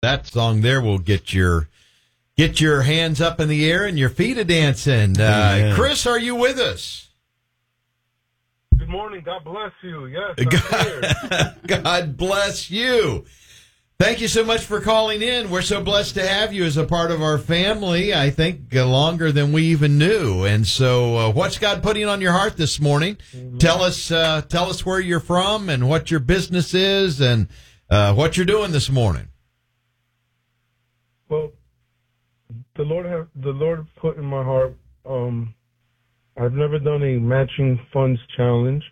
that song there will get your hands up in the air and your feet a dancing. Chris, are you with us? Good morning. God bless you. Yes, I'm here. God bless you. Thank you so much for calling in. We're so blessed to have you as a part of our family, I think longer than we even knew. And so what's God putting on your heart this morning? Mm-hmm. Tell us where you're from and what your business is and what you're doing this morning. Well, the Lord put in my heart, I've never done a matching funds challenge.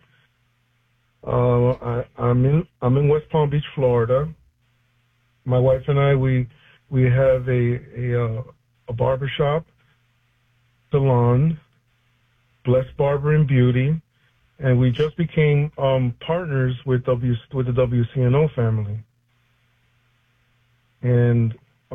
I'm in West Palm Beach, Florida. My wife and I, we have a barbershop, salon, Blessed Barber and Beauty, and we just became partners with the WCNO family. And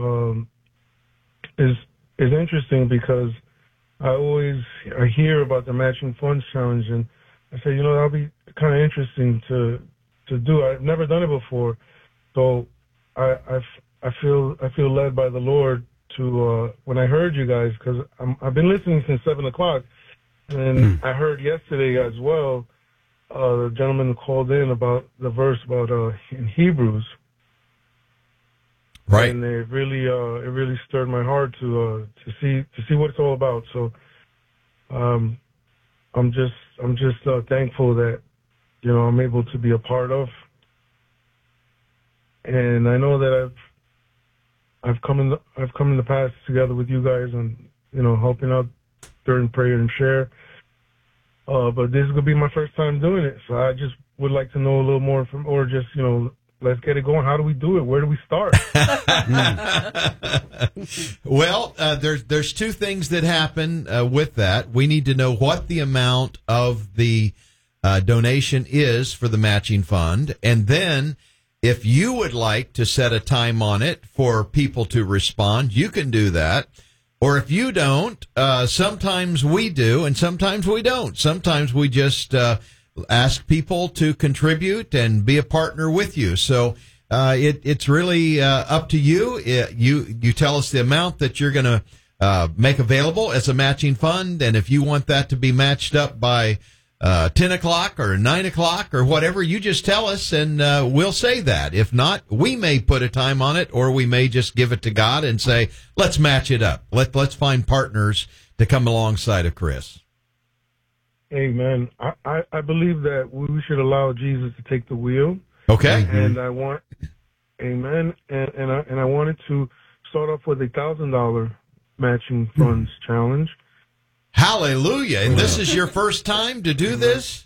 is interesting because I hear about the matching funds challenge, and I say, that'll be kind of interesting to do. I've never done it before, so I feel led by the Lord to when I heard you guys, because I've been listening since 7:00, and I heard yesterday as well. The gentleman called in about the verse about in Hebrews, right? And it really stirred my heart to see what it's all about. So I'm just thankful that I'm able to be a part of. And I know that I've come in the past together with you guys and helping out during prayer and share. But this is gonna be my first time doing it, so I just would like to know a little more or just let's get it going. How do we do it? Where do we start? Well, there's two things that happen with that. We need to know what the amount of the donation is for the matching fund, and then if you would like to set a time on it for people to respond, you can do that. Or if you don't, sometimes we do and sometimes we don't. Sometimes we just ask people to contribute and be a partner with you. So it's really up to you. You tell us the amount that you're going to make available as a matching fund, and if you want that to be matched up by 10 o'clock or 9 o'clock or whatever, you just tell us and we'll say that. If not, we may put a time on it, or we may just give it to God and say, let's match it up. Let's find partners to come alongside of Chris. Amen. I believe that we should allow Jesus to take the wheel. Okay. And I want, amen. And I wanted to start off with $1,000 matching funds challenge. Hallelujah. And this is your first time to do this?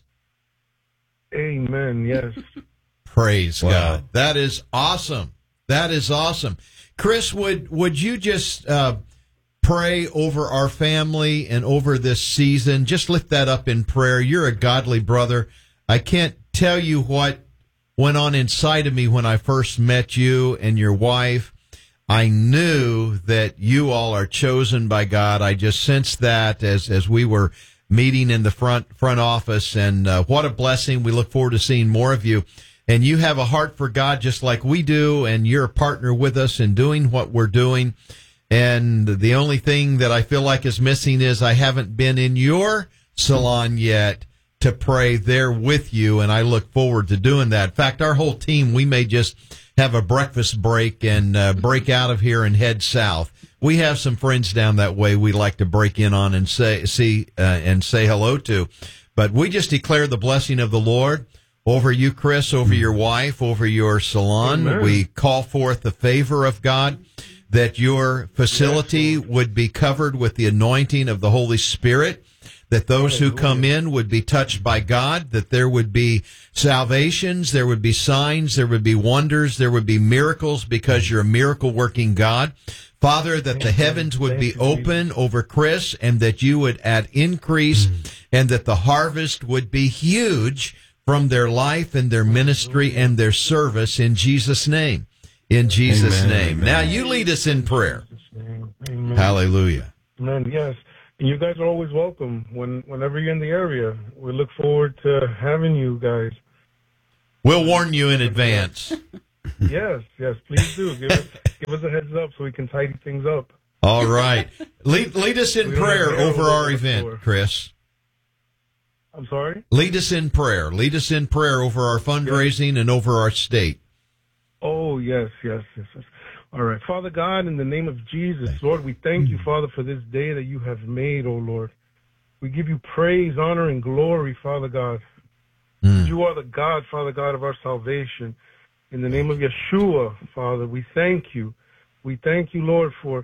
Amen. Yes. Praise God. That is awesome. That is awesome. Chris, would you just pray over our family and over this season? Just lift that up in prayer. You're a godly brother. I can't tell you what went on inside of me when I first met you and your wife. I knew that you all are chosen by God. I just sensed that as we were meeting in the front office, and what a blessing. We look forward to seeing more of you. And you have a heart for God just like we do, and you're a partner with us in doing what we're doing. And the only thing that I feel like is missing is I haven't been in your salon yet to pray there with you, and I look forward to doing that. In fact, our whole team, we may just have a breakfast break and break out of here and head south. We have some friends down that way we like to break in on and say hello to. But we just declare the blessing of the Lord over you, Chris, over your wife, over your salon. Amen. We call forth the favor of God, that your facility would be covered with the anointing of the Holy Spirit, that those who come in would be touched by God, that there would be salvations, there would be signs, there would be wonders, there would be miracles, because you're a miracle-working God. Father, that the heavens would be open over Chris, and that you would add increase, and that the harvest would be huge from their life and their ministry and their service, in Jesus' name. In Jesus' name. Amen. Now you lead us in prayer. Amen. Hallelujah. Amen. Yes. And you guys are always welcome whenever you're in the area. We look forward to having you guys. We'll warn you in advance. Yes, please do. Give us a heads up so we can tidy things up. All right. Lead us in prayer over our event, Chris. I'm sorry? Lead us in prayer. Lead us in prayer over our fundraising and over our state. Oh, yes. All right. Father God, in the name of Jesus, Lord, we thank you, Father, for this day that you have made, oh Lord. We give you praise, honor, and glory, Father God. You are the God, Father God, of our salvation. In the name of Yeshua, Father, we thank you. We thank you, Lord, for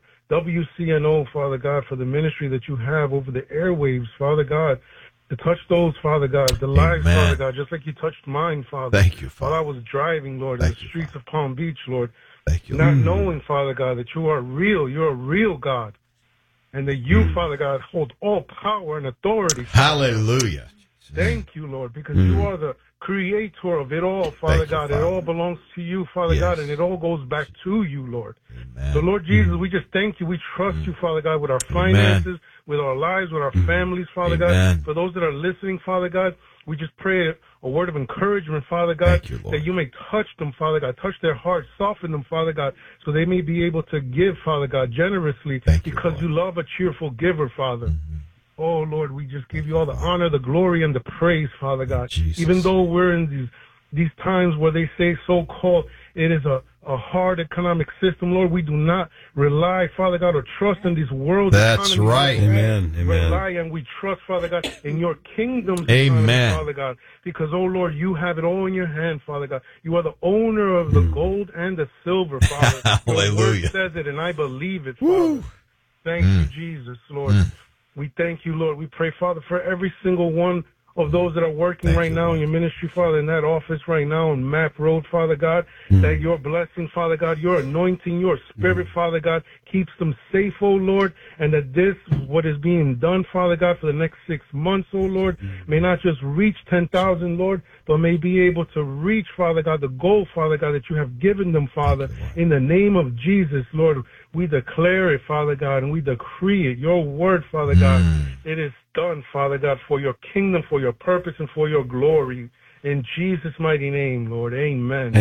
WCNO, Father God, for the ministry that you have over the airwaves, Father God, to touch those, Father God, the lives, Father God, just like you touched mine, Father. Thank you, Father. While I was driving, Lord, in the streets of Palm Beach, Lord. Thank you, Not knowing, Father God, that you are real. You're a real God. And that you, Father God, hold all power and authority. Hallelujah. Thank you, Lord, because you are the creator of it all, Father God. It all belongs to you, Father God, and it all goes back to you, Lord. Amen. So, Lord Jesus, we just thank you. We trust you, Father God, with our finances, with our lives, with our families, Father God. For those that are listening, Father God, we just pray a word of encouragement, Father God, that you may touch them, Father God, touch their hearts, soften them, Father God, so they may be able to give, Father God, generously, because you love a cheerful giver, Father. Oh, Lord, we just give you all the honor, the glory, and the praise, Father God. Even though we're in these times where they say so-called it is a hard economic system, Lord, we do not rely, Father God, or trust in this world. That's right. Amen. Rely and we trust, Father God, in your kingdom's economy, Father God, because, oh, Lord, you have it all in your hand, Father God. You are the owner of the gold and the silver, Father. Hallelujah. Your word says it, and I believe it, Father. Thank you, Jesus, Lord. We thank you, Lord. We pray, Father, for every single one of those that are working right now in your ministry, Father, in that office right now on Map Road, Father God, that your blessing, Father God, your anointing, your spirit, Father God, keeps them safe, oh Lord, and that this, what is being done, Father God, for the next 6 months, oh Lord, may not just reach 10,000, Lord, but may be able to reach, Father God, the goal, Father God, that you have given them, Father, in the name of Jesus, Lord. We declare it, Father God, and we decree it, your word, Father God. It is done, Father God, for your kingdom, for your purpose, and for your glory. In Jesus' mighty name, Lord. Amen.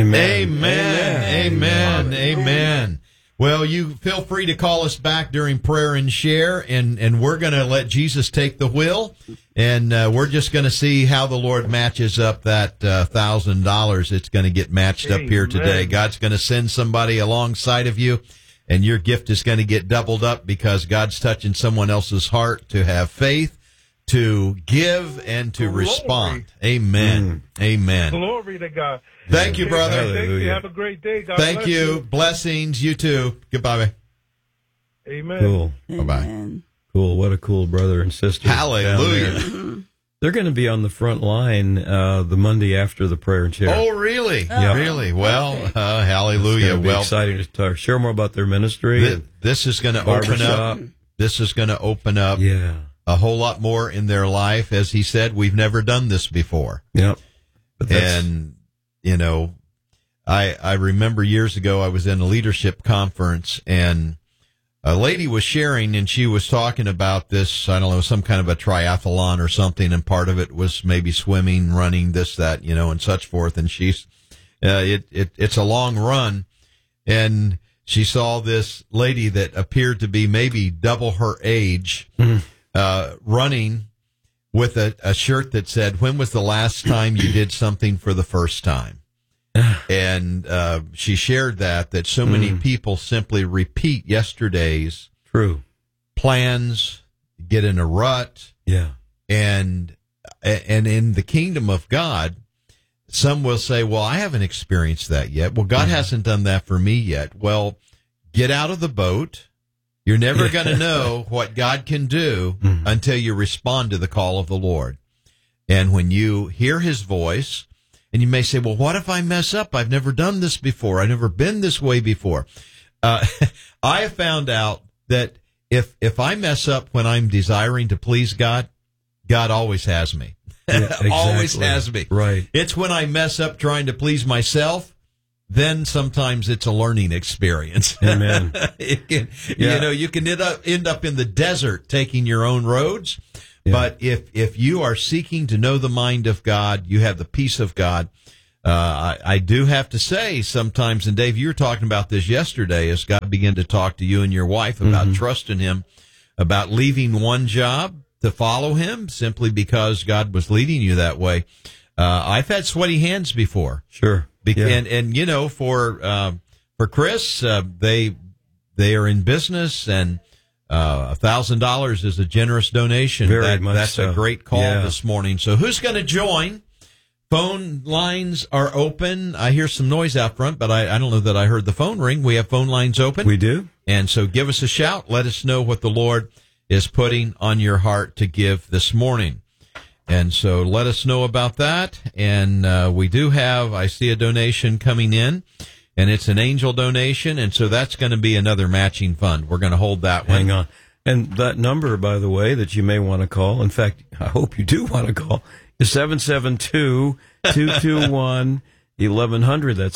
Amen. Well, you feel free to call us back during prayer and share, and we're going to let Jesus take the wheel, and we're just going to see how the Lord matches up that $1,000. It's going to get matched up here today. God's going to send somebody alongside of you, and your gift is going to get doubled up because God's touching someone else's heart to have faith, to give, and to respond. Amen. Amen. Glory to God. Thank you, brother. Thank you. Have a great day. God Thank bless you. Blessings. You too. Goodbye. Man. Amen. Cool. Bye-bye. Cool. What a cool brother and sister. Hallelujah. They're going to be on the front line the Monday after the prayer and share. Oh, really? Yeah. Really? Well, hallelujah. Well, exciting to talk. Share more about their ministry. This is going to open up. This is going to open up a whole lot more in their life. As he said, we've never done this before. Yep. And, you know, I remember years ago I was in a leadership conference and a lady was sharing and she was talking about this, I don't know, some kind of a triathlon or something, and part of it was maybe swimming, running, this, that, you know, and such forth. And she's, it's a long run. And she saw this lady that appeared to be maybe double her age, running with a shirt that said, "When was the last time you did something for the first time?" And she shared that so many people simply repeat yesterday's plans, get in a rut. Yeah. And in the kingdom of God, some will say, well, I haven't experienced that yet. Well, God hasn't done that for me yet. Well, get out of the boat. You're never going to know what God can do until you respond to the call of the Lord. And when you hear his voice, and you may say, well, what if I mess up? I've never done this before. I've never been this way before. I have found out that if I mess up when I'm desiring to please God, God always has me. Yeah, exactly. Always has me. Right. It's when I mess up trying to please myself, then sometimes it's a learning experience. Amen. You know, you can end up in the desert taking your own roads. Yeah. But if you are seeking to know the mind of God, you have the peace of God, I do have to say sometimes, and Dave, you were talking about this yesterday, as God began to talk to you and your wife about trusting Him, about leaving one job to follow Him simply because God was leading you that way. I've had sweaty hands before. Sure. And you know, for Chris, they are in business, and $1,000 is a generous donation. That's a great call this morning. So who's going to join? Phone lines are open. I hear some noise out front, but I don't know that I heard the phone ring. We have phone lines open. We do. And so give us a shout. Let us know what the Lord is putting on your heart to give this morning. And so let us know about that. And we do have, I see a donation coming in, and it's an angel donation. And so that's going to be another matching fund. We're going to hold that one. Hang on. And that number, by the way, that you may want to call, in fact, I hope you do want to call, is 772-221-1100. That's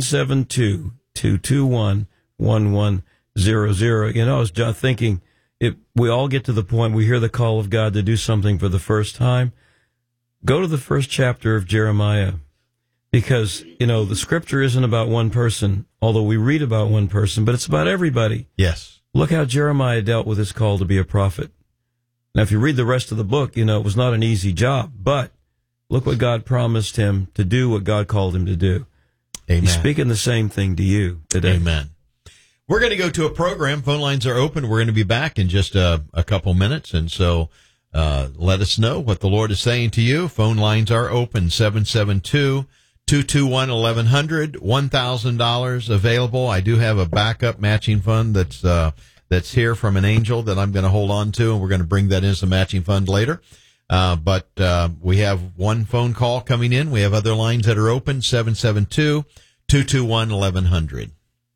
772-221-1100. You know, I was thinking, we all get to the point we hear the call of God to do something for the first time. Go to the first chapter of Jeremiah, because, you know, the scripture isn't about one person, although we read about one person, but it's about everybody. Yes. Look how Jeremiah dealt with his call to be a prophet. Now, if you read the rest of the book, you know, it was not an easy job, but look what God promised him to do, what God called him to do. Amen. He's speaking the same thing to you today. Amen. We're going to go to a program. Phone lines are open. We're going to be back in just a couple minutes. And so let us know what the Lord is saying to you. Phone lines are open, 772-221-1100, $1,000 available. I do have a backup matching fund that's here from an angel that I'm going to hold on to, and we're going to bring that in as a matching fund later. But we have one phone call coming in. We have other lines that are open, 772-221-1100.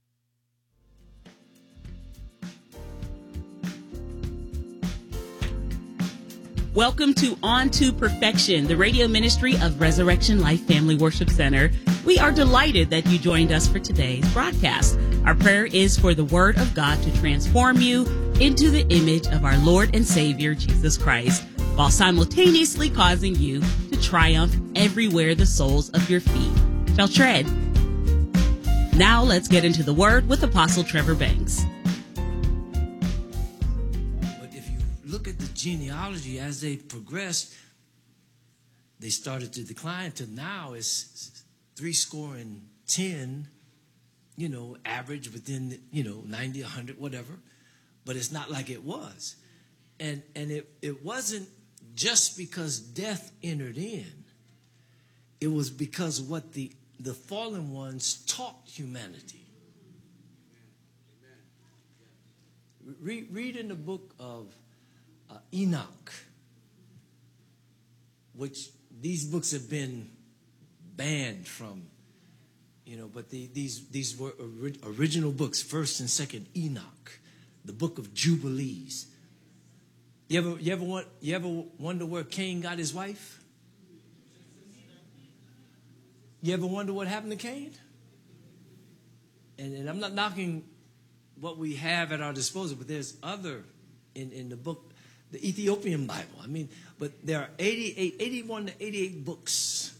Welcome to On to Perfection, the radio ministry of Resurrection Life Family Worship Center. We are delighted that you joined us for today's broadcast. Our prayer is for the Word of God to transform you into the image of our Lord and Savior, Jesus Christ, while simultaneously causing you to triumph everywhere the soles of your feet shall tread. Now let's get into the Word with Apostle Trevor Banks. Look at the genealogy as they progressed. They started to decline to now it's 70, you know, average within, you know, 90, 100, whatever. But it's not like it was. And it wasn't just because death entered in. It was because of what the fallen ones taught humanity. Read in the book of Enoch, which these books have been banned from, you know, but these were original books, first and second Enoch, the book of Jubilees. You ever wonder where Cain got his wife? You ever wonder what happened to Cain? And I'm not knocking what we have at our disposal, but there's other in the book, the Ethiopian Bible. I mean, but there are 81 to 88 books.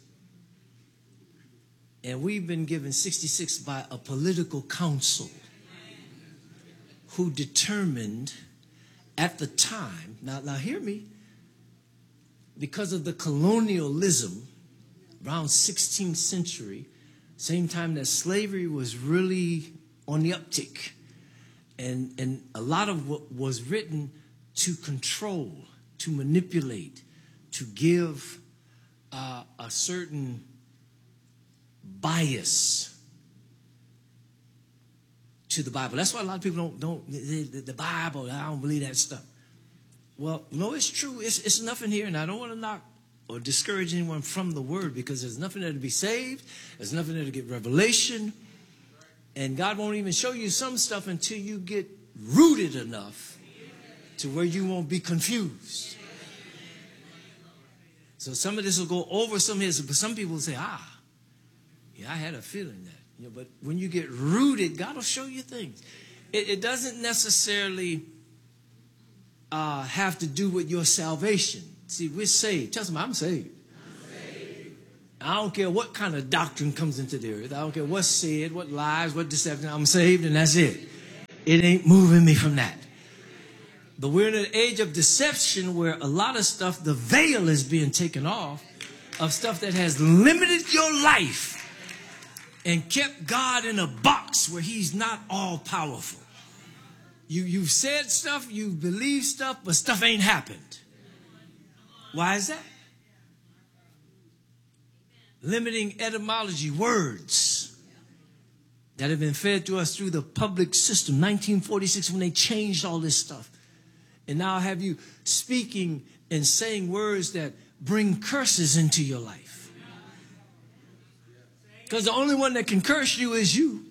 And we've been given 66 by a political council who determined at the time, now hear me, because of the colonialism around 16th century, same time that slavery was really on the uptick. And a lot of what was written to control, to manipulate, to give a certain bias to the Bible. That's why a lot of people don't the Bible, I don't believe that stuff. Well, no, it's true. It's nothing here, and I don't want to knock or discourage anyone from the Word, because there's nothing there to be saved. There's nothing there to get revelation. And God won't even show you some stuff until you get rooted enough to where you won't be confused. So some of this will go over some of this, but some people will say, yeah, I had a feeling that. You know, but when you get rooted, God will show you things. It doesn't necessarily have to do with your salvation. See, we're saved. Tell somebody, I'm saved. I don't care what kind of doctrine comes into the earth. I don't care what's said, what lies, what deception. I'm saved and that's it. It ain't moving me from that. But we're in an age of deception where a lot of stuff, the veil is being taken off of stuff that has limited your life and kept God in a box where he's not all powerful. You've said stuff, you believe stuff, but stuff ain't happened. Why is that? Limiting etymology, words that have been fed to us through the public system. 1946 when they changed all this stuff. And now have you speaking and saying words that bring curses into your life. Because the only one that can curse you is you.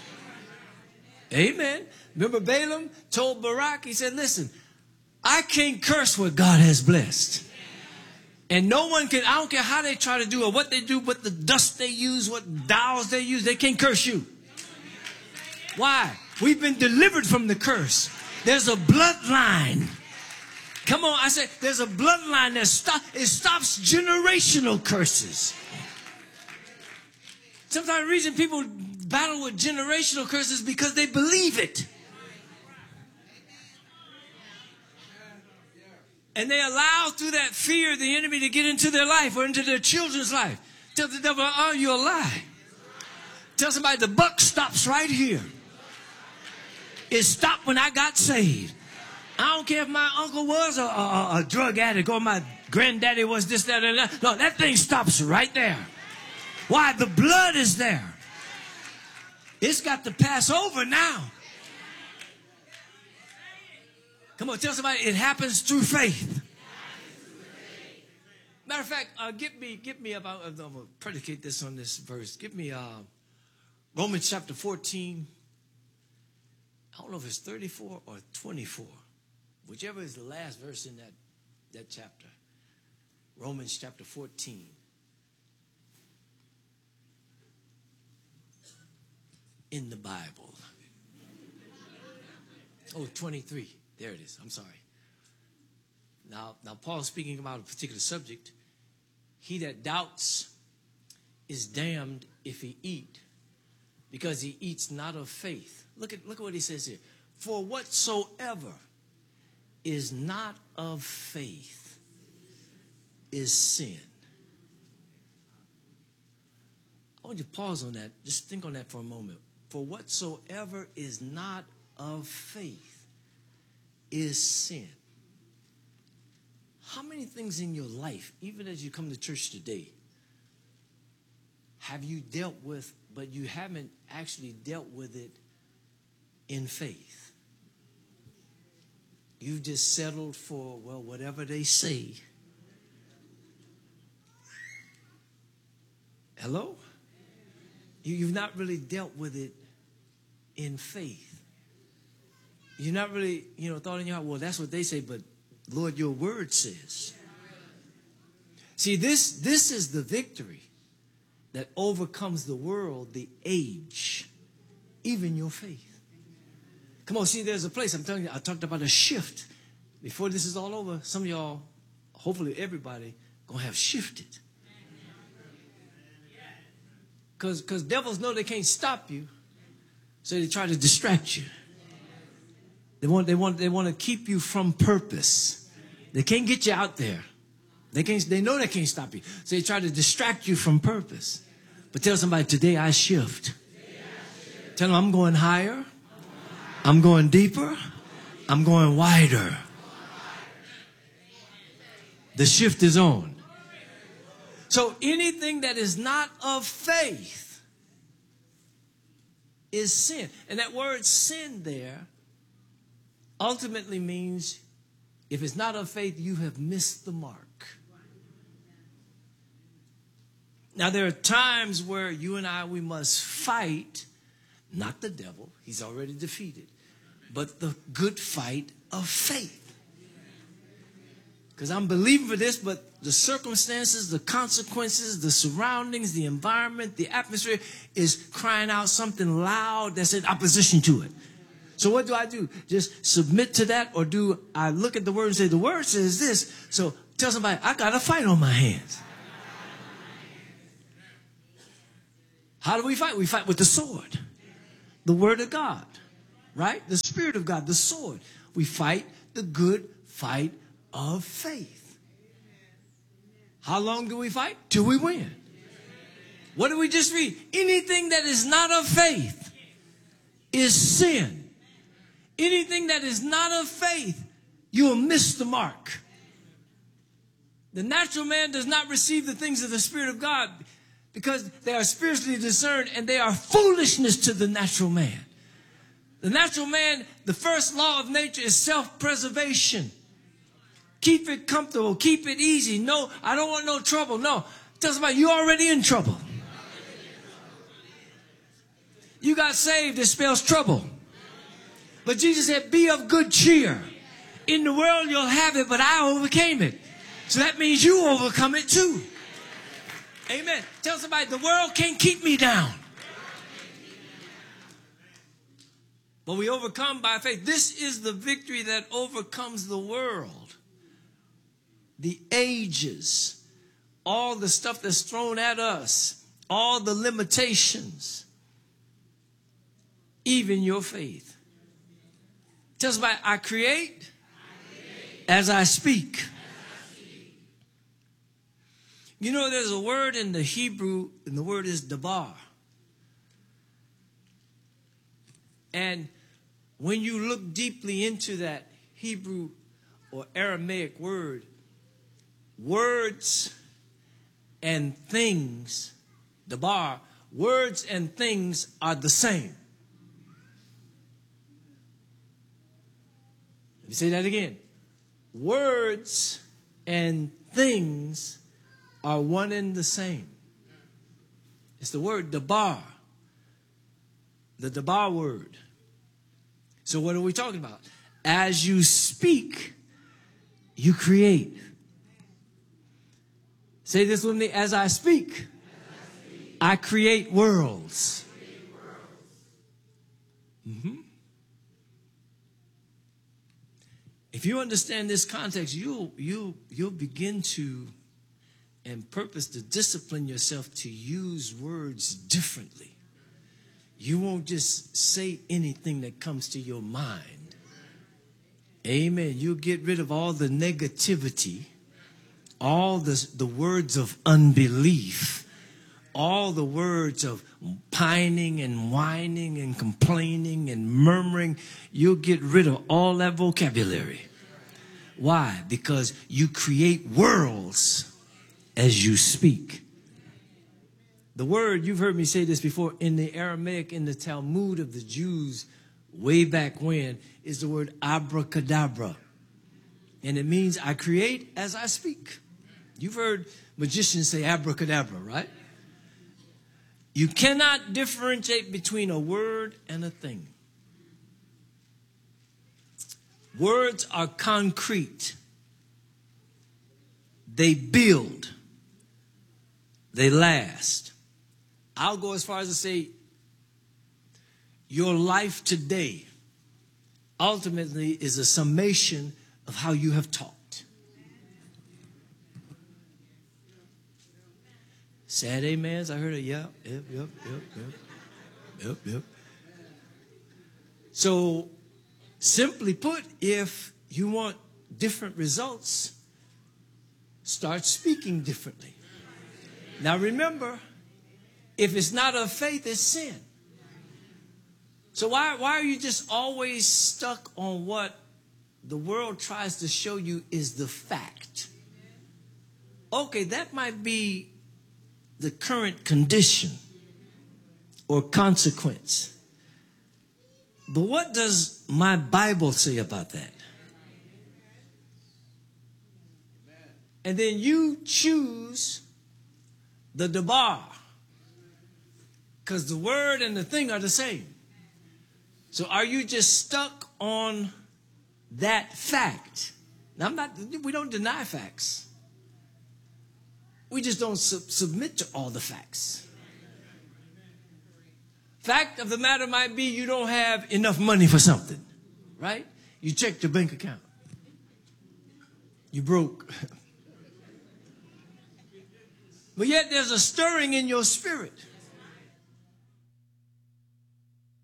Amen. Remember Balaam told Barak, he said, listen, I can't curse what God has blessed. And no one can, I don't care how they try to do or what they do, what the dust they use, what dowels they use, they can't curse you. Why? We've been delivered from the curse. There's a bloodline. Come on, I said, there's a bloodline that stops generational curses. Sometimes the reason people battle with generational curses is because they believe it. And they allow through that fear the enemy to get into their life or into their children's life. Tell the devil, oh, you're a lie. Tell somebody the buck stops right here. It stopped when I got saved. I don't care if my uncle was a drug addict or my granddaddy was this, that, and that. No, that thing stops right there. Why? The blood is there. It's got to pass over now. Come on, tell somebody it happens through faith. Matter of fact, get me up. I'm going to predicate this on this verse. Give me Romans chapter 14. I don't know if it's 34 or 24. Whichever is the last verse in that chapter. Romans chapter 14. In the Bible. Oh, 23. There it is. I'm sorry. Now Paul's speaking about a particular subject. He that doubts is damned if he eat, because he eats not of faith. Look at what he says here. For whatsoever is not of faith is sin. I want you to pause on that. Just think on that for a moment. For whatsoever is not of faith is sin. How many things in your life, even as you come to church today, have you dealt with, but you haven't actually dealt with it in faith? You've just settled for, well, whatever they say. Hello? You've not really dealt with it in faith. You're not really, thought in your heart, well, that's what they say, but Lord, your word says. See, this is the victory that overcomes the world, the age, even your faith. Come on, see, there's a place. I'm telling you, I talked about a shift. Before this is all over, some of y'all, hopefully everybody, going to have shifted. Because devils know they can't stop you, so they try to distract you. They want to keep you from purpose. They can't get you out there. They know they can't stop you. So they try to distract you from purpose. But tell somebody, today I shift. Tell them I'm going higher. I'm going deeper. I'm going wider. The shift is on. So anything that is not of faith is sin. And that word sin there ultimately means if it's not of faith, you have missed the mark. Now, there are times where you and I, we must fight, not the devil, he's already defeated, but the good fight of faith. Because I'm believing for this, but the circumstances, the consequences, the surroundings, the environment, the atmosphere is crying out something loud that's in opposition to it. So what do? Just submit to that, or do I look at the word and say, the word says this, so tell somebody, I got a fight on my hands. How do we fight? We fight with the sword, the word of God, right? The Spirit of God, the sword. We fight the good fight of faith. How long do we fight? Till we win. What did we just read? Anything that is not of faith is sin. Anything that is not of faith, you will miss the mark. The natural man does not receive the things of the Spirit of God because they are spiritually discerned and they are foolishness to the natural man. The natural man, the first law of nature is self-preservation. Keep it comfortable. Keep it easy. No, I don't want no trouble. No, tell somebody you're already in trouble. You got saved, it spells trouble. But Jesus said, be of good cheer. In the world you'll have it, but I overcame it. So that means you overcome it too. Amen. Tell somebody, the world can't keep me down. But we overcome by faith. This is the victory that overcomes the world. The ages, all the stuff that's thrown at us, all the limitations, even your faith. Tell somebody, I create as I speak. You know, there's a word in the Hebrew, and the word is dabar. And when you look deeply into that Hebrew or Aramaic word, words and things, dabar, words and things are the same. Let me say that again. Words and things are one and the same. It's the word dabar. The dabar word. So what are we talking about? As you speak, you create. Say this with me. As I speak, I create worlds. Mm-hmm. If you understand this context, you'll begin to and purpose to discipline yourself to use words differently. You won't just say anything that comes to your mind. Amen. You'll get rid of all the negativity, all the words of unbelief, all the words of pining and whining and complaining and murmuring. You'll get rid of all that vocabulary. Why? Because you create worlds as you speak. The word, you've heard me say this before, in the Aramaic, in the Talmud of the Jews way back when, is the word abracadabra. And it means I create as I speak. You've heard magicians say abracadabra, right? You cannot differentiate between a word and a thing. Words are concrete. They build. They last. I'll go as far as to say your life today ultimately is a summation of how you have talked. Sad amens. I heard a yep. So, simply put, if you want different results, start speaking differently. Now remember, if it's not of faith, it's sin. So why are you just always stuck on what the world tries to show you is the fact? Okay, that might be the current condition or consequence. But what does my Bible say about that? And then you choose the dabar, because the word and the thing are the same. So are you just stuck on that fact? Now, we don't deny facts. We just don't submit to all the facts. Fact of the matter might be you don't have enough money for something, right? You checked your bank account. You broke. But yet there's a stirring in your spirit.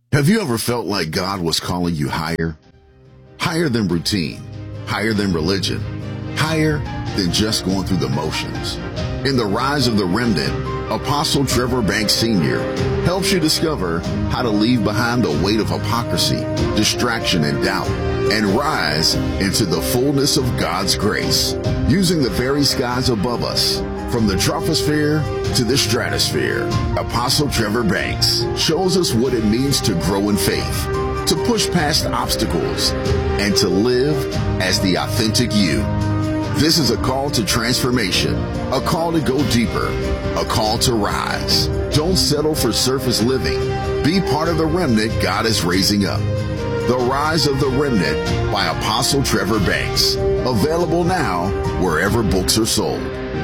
Have you ever felt like God was calling you higher? Higher than routine, higher than religion, higher than just going through the motions. In The Rise of the Remnant, Apostle Trevor Banks Sr. helps you discover how to leave behind the weight of hypocrisy, distraction, and doubt, and rise into the fullness of God's grace, using the very skies above us. From the troposphere to the stratosphere, Apostle Trevor Banks shows us what it means to grow in faith, to push past obstacles, and to live as the authentic you. This is a call to transformation, a call to go deeper, a call to rise. Don't settle for surface living. Be part of the remnant God is raising up. The Rise of the Remnant by Apostle Trevor Banks. Available now wherever books are sold.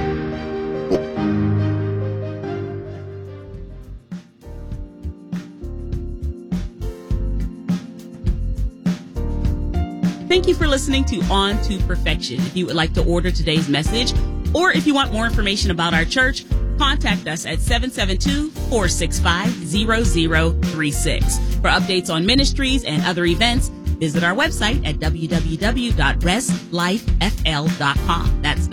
Thank you for listening to On to Perfection. If you would like to order today's message, or if you want more information about our church, contact us at 772-465-0036. For updates on ministries and other events, visit our website at www.reslifefl.com. That's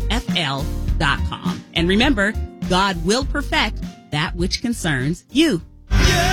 www.reslifefl.com. And remember, God will perfect that which concerns you.